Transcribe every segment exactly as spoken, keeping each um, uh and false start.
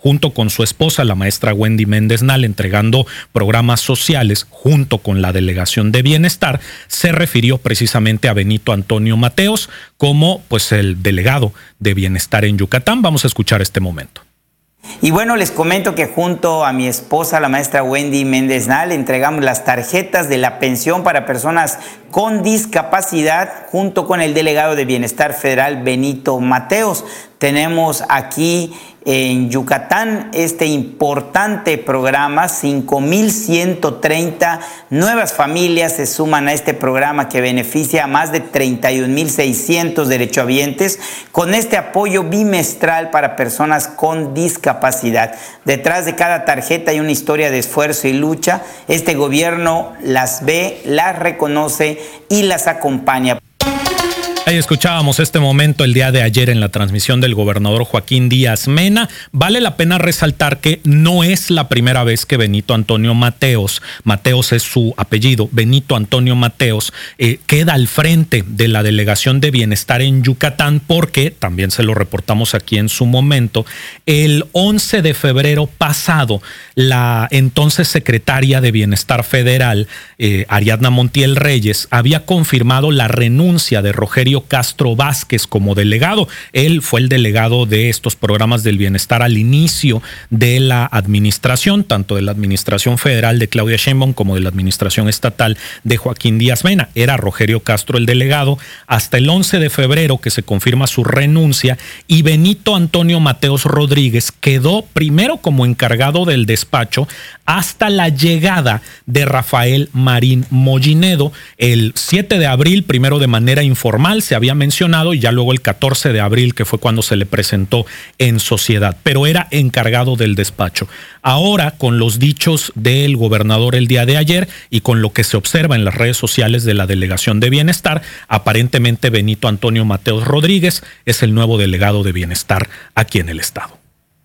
junto con su esposa, la maestra Wendy Méndez Nal, entregando programas sociales junto con la Delegación de Bienestar, se refirió precisamente a Benito Antonio Mateos como pues el delegado de Bienestar en Yucatán. Vamos a escuchar este momento. Y bueno, les comento que junto a mi esposa, la maestra Wendy Méndez Nal, entregamos las tarjetas de la pensión para personas con discapacidad junto con el delegado de Bienestar Federal, Benito Mateos. Tenemos aquí en Yucatán este importante programa. Cinco mil ciento treinta nuevas familias se suman a este programa que beneficia a más de treinta y un mil seiscientos derechohabientes con este apoyo bimestral para personas con discapacidad. Detrás de cada tarjeta hay una historia de esfuerzo y lucha. Este gobierno las ve, las reconoce y las acompaña. Ahí escuchábamos este momento el día de ayer en la transmisión del gobernador Joaquín Díaz Mena. Vale la pena resaltar que no es la primera vez que Benito Antonio Mateos, Mateos es su apellido, Benito Antonio Mateos, eh, queda al frente de la Delegación de Bienestar en Yucatán, porque, también se lo reportamos aquí en su momento, el once de febrero pasado, la entonces secretaria de Bienestar Federal, eh, Ariadna Montiel Reyes, había confirmado la renuncia de Rogelio Castro Vázquez como delegado. Él fue el delegado de estos programas del bienestar al inicio de la administración, tanto de la administración federal de Claudia Sheinbaum como de la administración estatal de Joaquín Díaz Mena. Era Rogelio Castro el delegado hasta el once de febrero, que se confirma su renuncia, y Benito Antonio Mateos Rodríguez quedó primero como encargado del despacho hasta la llegada de Rafael Marín Mollinedo el siete de abril, primero de manera informal, se había mencionado, y ya luego el catorce de abril, que fue cuando se le presentó en sociedad, pero era encargado del despacho. Ahora, con los dichos del gobernador el día de ayer y con lo que se observa en las redes sociales de la Delegación de Bienestar, aparentemente Benito Antonio Mateos Rodríguez es el nuevo delegado de Bienestar aquí en el estado.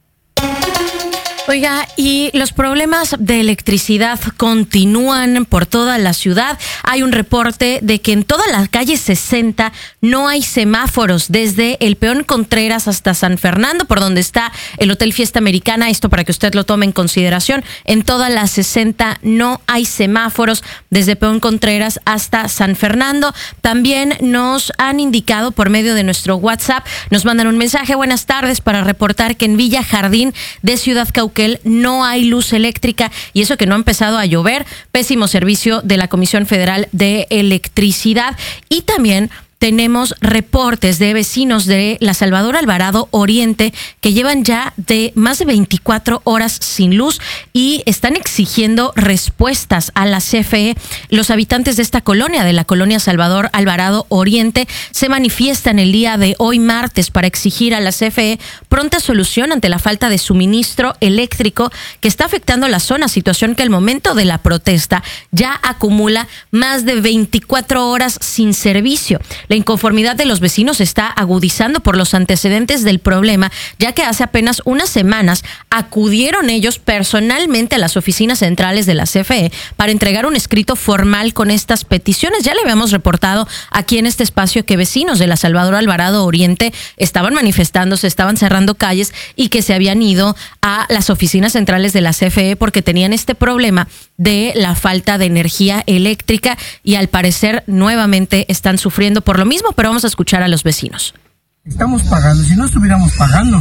Oiga, y los problemas de electricidad continúan por toda la ciudad. Hay un reporte de que en toda la calle sesenta no hay semáforos, desde el Peón Contreras hasta San Fernando, por donde está el Hotel Fiesta Americana. Esto para que usted lo tome en consideración. En toda la sesenta no hay semáforos, desde Peón Contreras hasta San Fernando. También nos han indicado por medio de nuestro WhatsApp, nos mandan un mensaje: buenas tardes, para reportar que en Villa Jardín de Ciudad Cauquel no hay luz eléctrica, y eso que no ha empezado a llover. Pésimo servicio de la Comisión Federal de Electricidad. Y también tenemos reportes de vecinos de la Salvador Alvarado Oriente que llevan ya de más de veinticuatro horas sin luz y están exigiendo respuestas a la C F E. Los habitantes de esta colonia, de la colonia Salvador Alvarado Oriente, se manifiestan el día de hoy martes para exigir a la C F E pronta solución ante la falta de suministro eléctrico que está afectando la zona, situación que al momento de la protesta ya acumula más de veinticuatro horas sin servicio. La inconformidad de los vecinos se está agudizando por los antecedentes del problema, ya que hace apenas unas semanas acudieron ellos personalmente a las oficinas centrales de la C F E para entregar un escrito formal con estas peticiones. Ya le habíamos reportado aquí en este espacio que vecinos de la Salvador Alvarado Oriente estaban manifestándose, estaban cerrando calles y que se habían ido a las oficinas centrales de la C F E porque tenían este problema de la falta de energía eléctrica, y al parecer nuevamente están sufriendo por lo mismo, pero vamos a escuchar a los vecinos. Estamos pagando, si no estuviéramos pagando,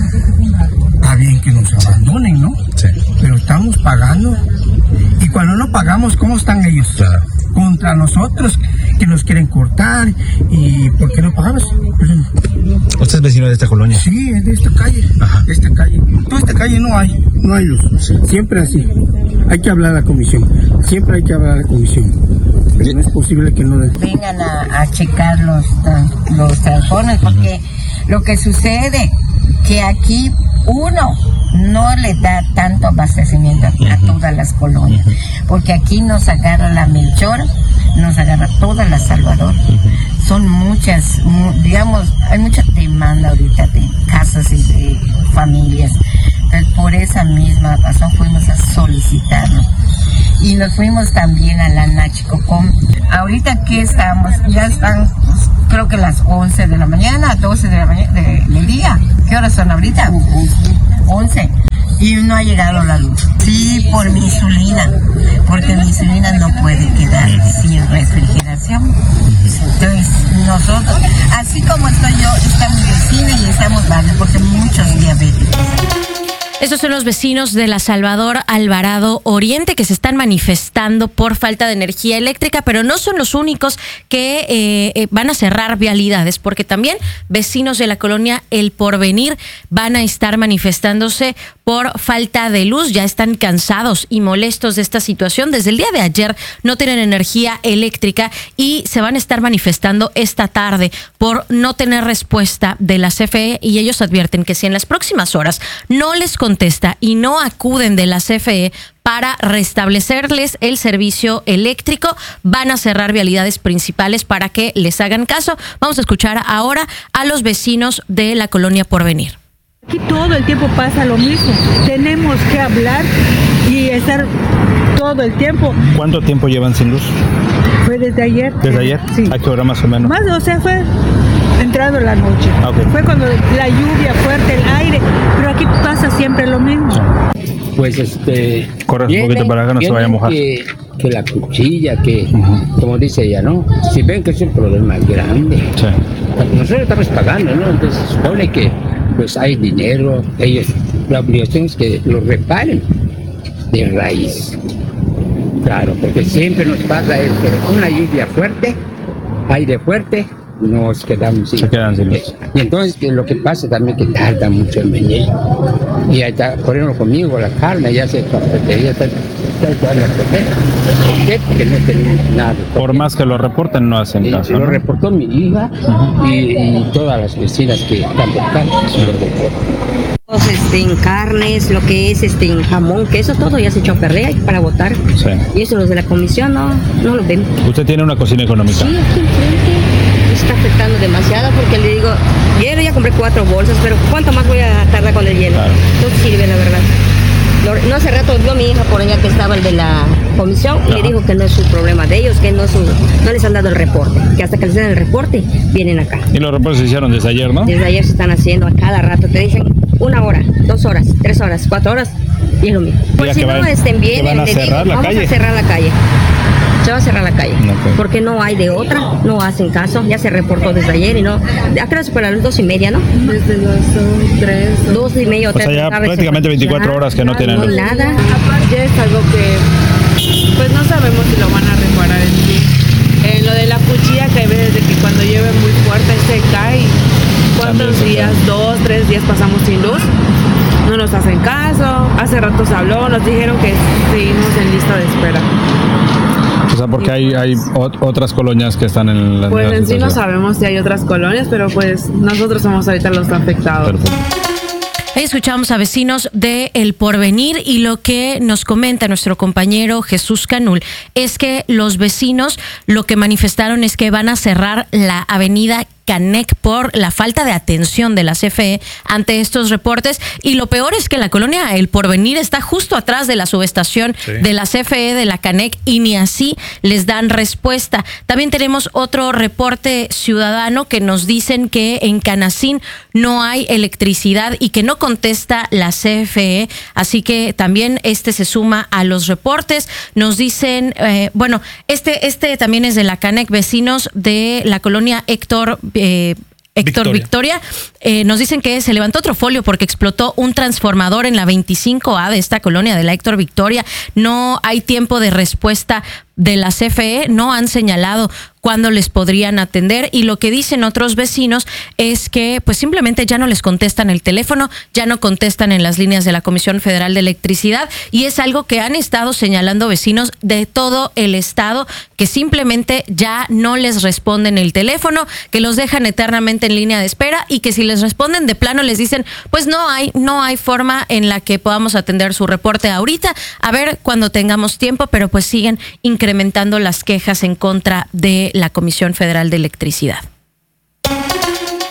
está bien que nos abandonen, ¿no? Sí. Pero estamos pagando, y cuando no pagamos, ¿cómo están ellos? Claro. Contra nosotros, que nos quieren cortar, y ¿por qué no pagamos? ¿Usted es vecino de esta colonia? Sí, es de esta calle. Ajá. De esta calle. Toda esta calle no hay, no hay luz. Sí. Siempre así. Hay que hablar a la comisión. Siempre hay que hablar a la comisión. Pero no es posible que no... Vengan a, a checar los, los transformes, porque uh-huh. lo que sucede que aquí uno no le da tanto abastecimiento a, uh-huh. a todas las colonias, uh-huh. porque aquí nos agarra la Melchor, nos agarra toda la Salvador. Uh-huh. Son muchas, digamos, hay mucha demanda ahorita de casas y de familias. Entonces, por esa misma razón fuimos a solicitarlo. Y nos fuimos también a la Nachicocom. Ahorita aquí estamos, ya están, pues, creo que las once de la mañana, doce de la mañana, de, del día. ¿Qué horas son ahorita? once. y no ha llegado la luz. Sí, por mi insulina, porque mi insulina no puede quedar sin refrigeración. Entonces, nosotros, así como estoy yo, está mi vecina y estamos varios, porque muchos diabéticos. Estos son los vecinos de La Salvador Alvarado Oriente que se están manifestando por falta de energía eléctrica, pero no son los únicos que eh, eh, van a cerrar vialidades, porque también vecinos de la colonia El Porvenir van a estar manifestándose por falta de luz. Ya están cansados y molestos de esta situación. Desde el día de ayer no tienen energía eléctrica y se van a estar manifestando esta tarde por no tener respuesta de la C F E, y ellos advierten que si en las próximas horas no les contesta y no acuden de la C F E para restablecerles el servicio eléctrico, van a cerrar vialidades principales para que les hagan caso. Vamos a escuchar ahora a los vecinos de la colonia Porvenir. Aquí todo el tiempo pasa lo mismo. Tenemos que hablar y estar todo el tiempo. ¿Cuánto tiempo llevan sin luz? Fue desde ayer. ¿Desde ayer? Sí. ¿A qué hora más o menos? Más, o sea, fue entrado la noche. Okay. Fue cuando la lluvia fuerte, el aire, pero aquí pasa siempre lo mismo. Pues este... Corre un poquito para acá, no se vaya a mojar. Que, que la cuchilla, que, uh-huh. como dice ella, ¿no? Si ven que es un problema grande, sí. Nosotros estamos pagando, ¿no? Entonces se supone que pues hay dinero, ellos, la obligación es que lo reparen de raíz. Claro, porque siempre nos pasa esto, una lluvia fuerte, aire fuerte, nos quedamos sin. Se quedan sin luz. Y entonces que lo que pasa también que tarda mucho en venir. Y ahí está, por ejemplo, conmigo, la carne ya se cafetería, está, está, está la ¿Por qué? Porque no tenemos nada. Por más que lo reporten, no hacen caso. Lo ¿no? reportó mi hija uh-huh. y, y todas las vecinas que están buscando. Este, en carnes, lo que es este, en jamón, queso, todo ya se echó a perder para votar. Sí. Y eso los de la comisión no, no lo ven. ¿Usted tiene una cocina económica? Sí, aquí enfrente. Está afectando demasiado porque le digo, hielo ya compré cuatro bolsas, pero ¿cuánto más voy a tardar con el hielo? Claro. No sirve, la verdad. No hace rato vio mi hija por allá que estaba el de la comisión y le dijo que no es su problema de ellos, que no, es su, no les han dado el reporte, que hasta que les den el reporte vienen acá. Y los reportes se hicieron desde ayer, ¿no? Desde ayer se están haciendo a cada rato, te dicen una hora, dos horas, tres horas, cuatro horas y es lo mismo. Pues si no estén bien, van a cerrar la vamos calle. a cerrar la calle. Se va a cerrar la calle, okay. Porque no hay de otra, no hacen caso, ya se reportó desde ayer y no, ya creo que para las dos y media, ¿no? Desde las tres. Dos y media o tres. O sea, ya prácticamente veinticuatro horas que no tienen luz. No hay nada. Ya es algo que, pues no sabemos si lo van a reparar en sí. En lo de la cuchilla, que hay veces de que cuando llueve muy fuerte se cae. ¿Cuántos días? Dos, tres días pasamos sin luz. No nos hacen caso. Hace rato se habló, nos dijeron que seguimos en lista de espera. O sea, porque hay, hay otras colonias que están en la... Pues en sí no sabemos si hay otras colonias, pero pues nosotros somos ahorita los afectados. Perfecto. Ahí escuchamos a vecinos de El Porvenir y lo que nos comenta nuestro compañero Jesús Canul es que los vecinos lo que manifestaron es que van a cerrar la avenida Canec por la falta de atención de la C F E ante estos reportes, y lo peor es que la colonia El Porvenir está justo atrás de la subestación sí. de la C F E de la Canec y ni así les dan respuesta. También tenemos otro reporte ciudadano que nos dicen que en Canacín no hay electricidad y que no contesta la C F E, así que también este se suma a los reportes. Nos dicen, eh, bueno, este, este también es de la Canec, vecinos de la colonia Héctor Eh, Héctor Victoria, Victoria eh, nos dicen que se levantó otro folio porque explotó un transformador en la veinticinco A de esta colonia de la Héctor Victoria. No hay tiempo de respuesta de la C F E, no han señalado cuándo les podrían atender, y lo que dicen otros vecinos es que pues simplemente ya no les contestan el teléfono, ya no contestan en las líneas de la Comisión Federal de Electricidad, y es algo que han estado señalando vecinos de todo el estado, que simplemente ya no les responden el teléfono, que los dejan eternamente en línea de espera, y que si les responden de plano les dicen pues no hay, no hay forma en la que podamos atender su reporte ahorita, a ver cuando tengamos tiempo, pero pues siguen incrementando las quejas en contra de la Comisión Federal de Electricidad.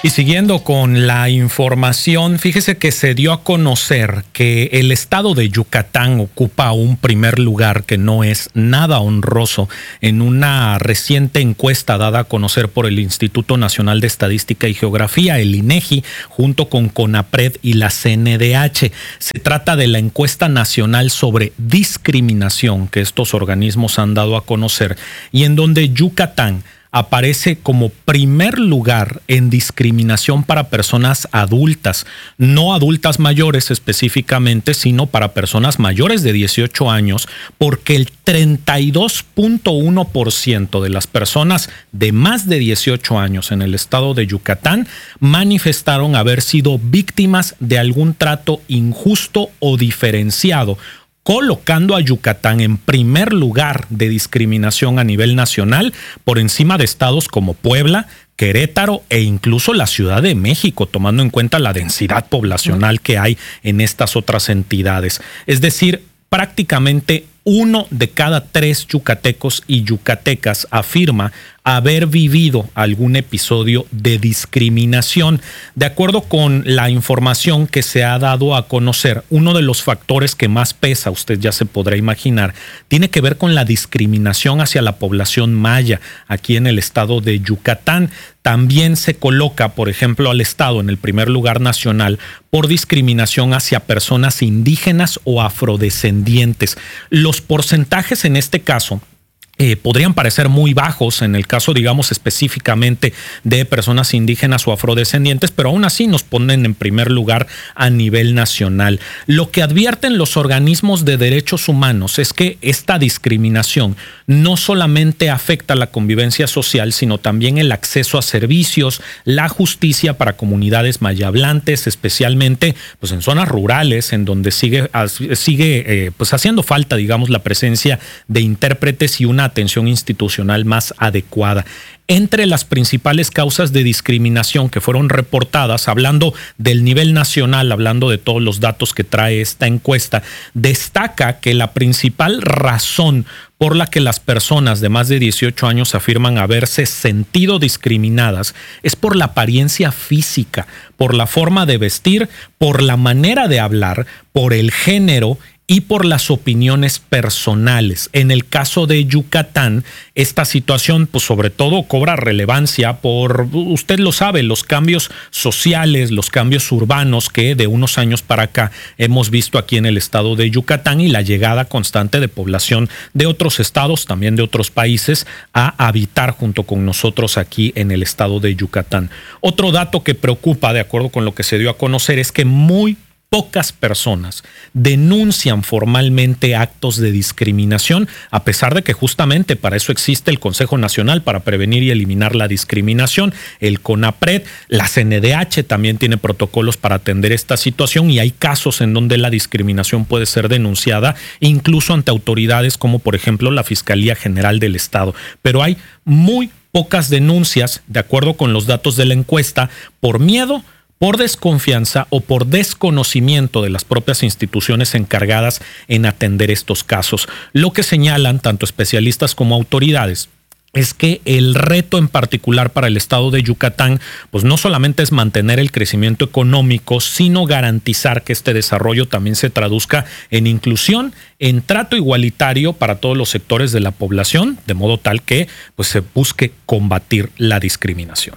Y siguiendo con la información, fíjese que se dio a conocer que el estado de Yucatán ocupa un primer lugar que no es nada honroso en una reciente encuesta dada a conocer por el Instituto Nacional de Estadística y Geografía, el INEGI, junto con CONAPRED y la C N D H. Se trata de la encuesta nacional sobre discriminación que estos organismos han dado a conocer y en donde Yucatán aparece como primer lugar en discriminación para personas adultas, no adultas mayores específicamente, sino para personas mayores de dieciocho años, porque el treinta y dos punto uno por ciento de las personas de más de dieciocho años en el estado de Yucatán manifestaron haber sido víctimas de algún trato injusto o diferenciado, colocando a Yucatán en primer lugar de discriminación a nivel nacional por encima de estados como Puebla, Querétaro e incluso la Ciudad de México, tomando en cuenta la densidad poblacional que hay en estas otras entidades. Es decir, prácticamente uno de cada tres yucatecos y yucatecas afirma haber vivido algún episodio de discriminación. De acuerdo con la información que se ha dado a conocer, uno de los factores que más pesa, usted ya se podrá imaginar, tiene que ver con la discriminación hacia la población maya aquí en el estado de Yucatán. También se coloca, por ejemplo, al estado en el primer lugar nacional por discriminación hacia personas indígenas o afrodescendientes. Los porcentajes en este caso Eh, podrían parecer muy bajos en el caso, digamos, específicamente de personas indígenas o afrodescendientes, pero aún así nos ponen en primer lugar a nivel nacional. Lo que advierten los organismos de derechos humanos es que esta discriminación no solamente afecta la convivencia social, sino también el acceso a servicios, la justicia para comunidades mayablantes, especialmente pues, en zonas rurales, en donde sigue, sigue eh, pues, haciendo falta, digamos, la presencia de intérpretes y una atención institucional más adecuada. Entre las principales causas de discriminación que fueron reportadas, hablando del nivel nacional, hablando de todos los datos que trae esta encuesta, destaca que la principal razón por la que las personas de más de dieciocho años afirman haberse sentido discriminadas es por la apariencia física, por la forma de vestir, por la manera de hablar, por el género y por las opiniones personales. En el caso de Yucatán, esta situación, pues sobre todo cobra relevancia por, usted lo sabe, los cambios sociales, los cambios urbanos que de unos años para acá hemos visto aquí en el estado de Yucatán y la llegada constante de población de otros estados, también de otros países, a habitar junto con nosotros aquí en el estado de Yucatán. Otro dato que preocupa, de acuerdo con lo que se dio a conocer, es que muy pocas personas denuncian formalmente actos de discriminación, a pesar de que justamente para eso existe el Consejo Nacional para Prevenir y Eliminar la Discriminación, el CONAPRED, la C N D H también tiene protocolos para atender esta situación y hay casos en donde la discriminación puede ser denunciada incluso ante autoridades como por ejemplo la Fiscalía General del Estado. Pero hay muy pocas denuncias, de acuerdo con los datos de la encuesta, por miedo, por desconfianza o por desconocimiento de las propias instituciones encargadas en atender estos casos. Lo que señalan tanto especialistas como autoridades es que el reto en particular para el estado de Yucatán, pues no solamente es mantener el crecimiento económico, sino garantizar que este desarrollo también se traduzca en inclusión, en trato igualitario para todos los sectores de la población, de modo tal que pues, se busque combatir la discriminación.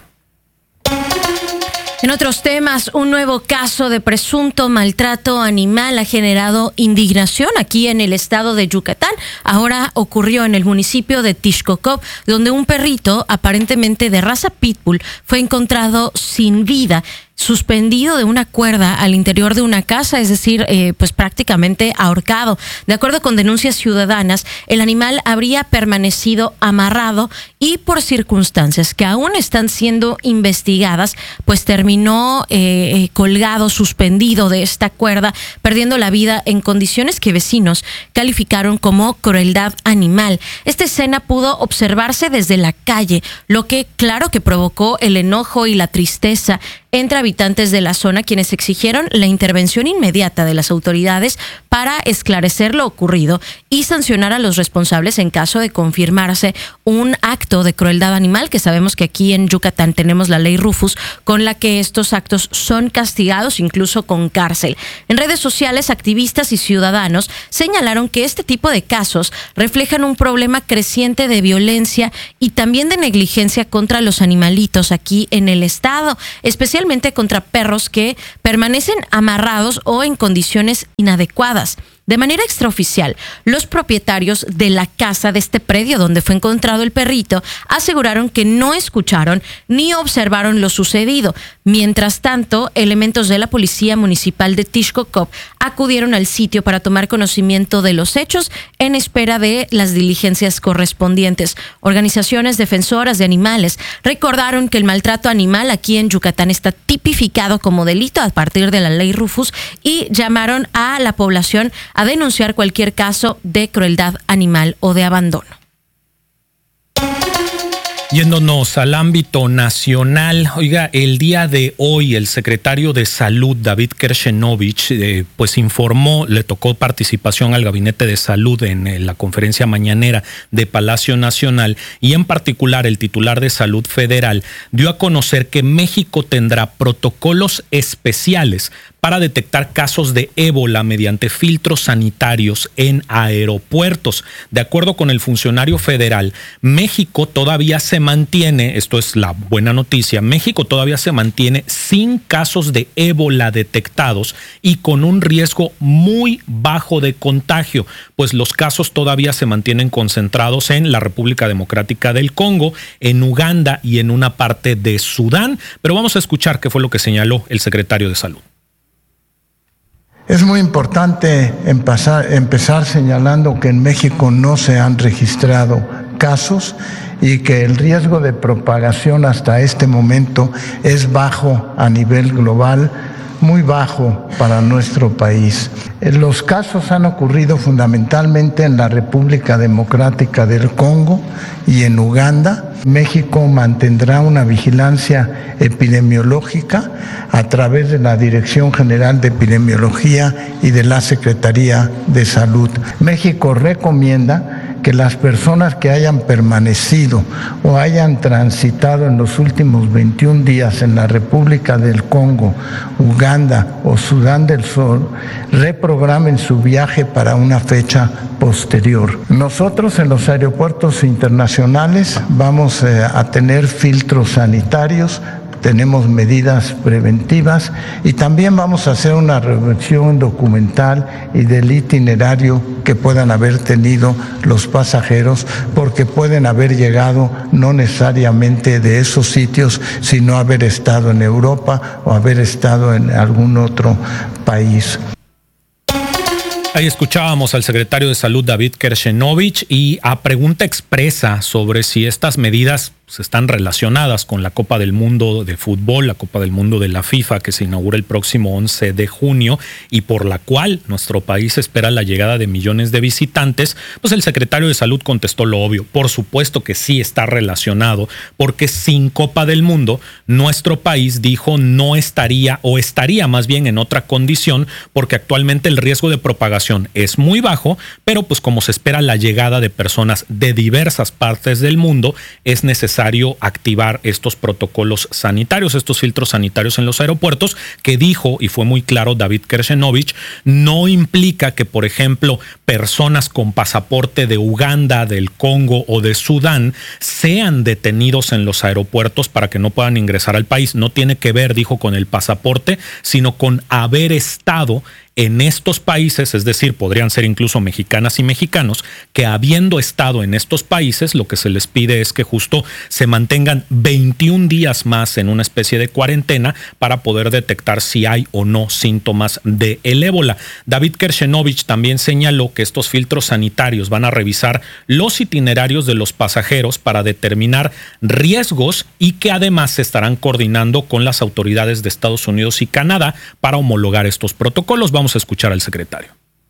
En otros temas, un nuevo caso de presunto maltrato animal ha generado indignación aquí en el estado de Yucatán. Ahora ocurrió en el municipio de Tixcocop, donde un perrito aparentemente de raza pitbull fue encontrado sin vida, suspendido de una cuerda al interior de una casa, es decir, eh, pues prácticamente ahorcado. De acuerdo con denuncias ciudadanas, el animal habría permanecido amarrado y por circunstancias que aún están siendo investigadas, pues terminó eh, colgado, suspendido de esta cuerda, perdiendo la vida en condiciones que vecinos calificaron como crueldad animal. Esta escena pudo observarse desde la calle, lo que claro que provocó el enojo y la tristeza entre habitantes de la zona, quienes exigieron la intervención inmediata de las autoridades para esclarecer lo ocurrido y sancionar a los responsables en caso de confirmarse un acto de crueldad animal, que sabemos que aquí en Yucatán tenemos la ley Rufus, con la que estos actos son castigados incluso con cárcel. En redes sociales, activistas y ciudadanos señalaron que este tipo de casos reflejan un problema creciente de violencia y también de negligencia contra los animalitos aquí en el estado, especialmente contra perros que permanecen amarrados o en condiciones inadecuadas. De manera extraoficial, los propietarios de la casa de este predio donde fue encontrado el perrito aseguraron que no escucharon ni observaron lo sucedido. Mientras tanto, elementos de la Policía Municipal de Tixcocop acudieron al sitio para tomar conocimiento de los hechos en espera de las diligencias correspondientes. Organizaciones defensoras de animales recordaron que el maltrato animal aquí en Yucatán está tipificado como delito a partir de la ley Rufus y llamaron a la población a denunciar cualquier caso de crueldad animal o de abandono. Yéndonos al ámbito nacional, oiga, el día de hoy el secretario de Salud, David Kershenovich, eh, pues informó, le tocó participación al Gabinete de Salud en, en la conferencia mañanera de Palacio Nacional, y en particular el titular de Salud Federal dio a conocer que México tendrá protocolos especiales para detectar casos de ébola mediante filtros sanitarios en aeropuertos. De acuerdo con el funcionario federal, México todavía se mantiene, esto es la buena noticia, México todavía se mantiene sin casos de ébola detectados y con un riesgo muy bajo de contagio, pues los casos todavía se mantienen concentrados en la República Democrática del Congo, en Uganda y en una parte de Sudán. Pero vamos a escuchar qué fue lo que señaló el secretario de Salud. Es muy importante empezar, empezar señalando que en México no se han registrado casos y que el riesgo de propagación hasta este momento es bajo a nivel global, muy bajo para nuestro país. Los casos han ocurrido fundamentalmente en la República Democrática del Congo y en Uganda. México mantendrá una vigilancia epidemiológica a través de la Dirección General de Epidemiología y de la Secretaría de Salud. México recomienda que las personas que hayan permanecido o hayan transitado en los últimos veintiún días en la República del Congo, Uganda o Sudán del Sur reprogramen su viaje para una fecha posterior. Nosotros en los aeropuertos internacionales vamos eh, a tener filtros sanitarios, tenemos medidas preventivas y también vamos a hacer una revisión documental y del itinerario que puedan haber tenido los pasajeros, porque pueden haber llegado no necesariamente de esos sitios, sino haber estado en Europa o haber estado en algún otro país. Ahí escuchábamos al secretario de Salud, David Kershenovich, y a pregunta expresa sobre si estas medidas pues, están relacionadas con la Copa del Mundo de Fútbol, la Copa del Mundo de la FIFA, que se inaugura el próximo once de junio y por la cual nuestro país espera la llegada de millones de visitantes, pues el secretario de Salud contestó lo obvio. Por supuesto que sí está relacionado, porque sin Copa del Mundo, nuestro país, dijo, no estaría o estaría más bien en otra condición, porque actualmente el riesgo de propagación es muy bajo, pero pues como se espera la llegada de personas de diversas partes del mundo, es necesario activar estos protocolos sanitarios, estos filtros sanitarios en los aeropuertos, que dijo, y fue muy claro David Kershenovich, no implica que, por ejemplo, personas con pasaporte de Uganda, del Congo o de Sudán sean detenidos en los aeropuertos para que no puedan ingresar al país. No tiene que ver, dijo, con el pasaporte, sino con haber estado en estos países, es decir, podrían ser incluso mexicanas y mexicanos, que habiendo estado en estos países, lo que se les pide es que justo se mantengan veintiún días más en una especie de cuarentena para poder detectar si hay o no síntomas de el ébola. David Kershenovich también señaló que estos filtros sanitarios van a revisar los itinerarios de los pasajeros para determinar riesgos y que además se estarán coordinando con las autoridades de Estados Unidos y Canadá para homologar estos protocolos. Vamos a escuchar al secretario.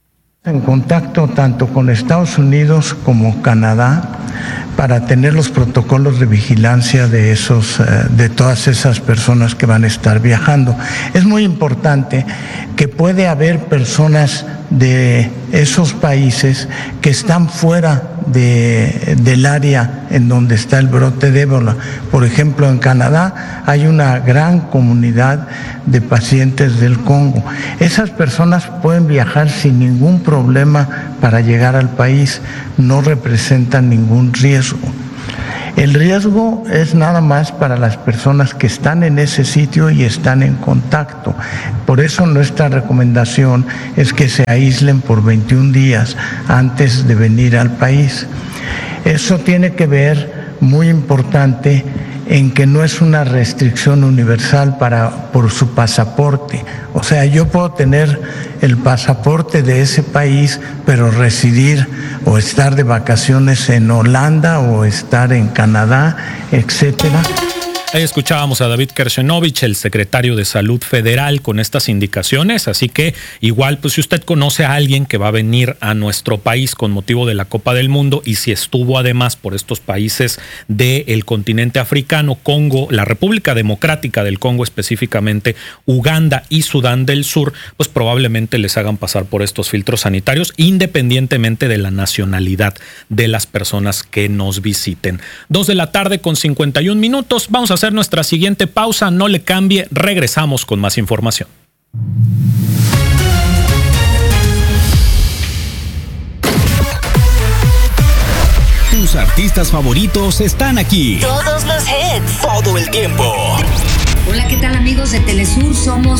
En contacto tanto con Estados Unidos como Canadá para tener los protocolos de vigilancia de esos, de todas esas personas que van a estar viajando. Es muy importante que puede haber personas de esos países que están fuera de, del área en donde está el brote de ébola. Por ejemplo, en Canadá hay una gran comunidad de pacientes del Congo. Esas personas pueden viajar sin ningún problema para llegar al país, no representan ningún riesgo. El riesgo es nada más para las personas que están en ese sitio y están en contacto. Por eso nuestra recomendación es que se aíslen por veintiún días antes de venir al país. Eso tiene que ver, muy importante, en que no es una restricción universal para, por su pasaporte. O sea, yo puedo tener el pasaporte de ese país, pero residir o estar de vacaciones en Holanda o estar en Canadá, etcétera. Ahí escuchábamos a David Kershenovich, el secretario de Salud Federal, con estas indicaciones. Así que igual, pues si usted conoce a alguien que va a venir a nuestro país con motivo de la Copa del Mundo y si estuvo además por estos países del continente africano, Congo, la República Democrática del Congo específicamente, Uganda y Sudán del Sur, pues probablemente les hagan pasar por estos filtros sanitarios independientemente de la nacionalidad de las personas que nos visiten. Dos de la tarde con cincuenta y un minutos. Vamos a hacer nuestra siguiente pausa, no le cambie, regresamos con más información. Tus artistas favoritos están aquí. Todos los hits. Todo el tiempo. Hola, ¿qué tal amigos de Telesur? Somos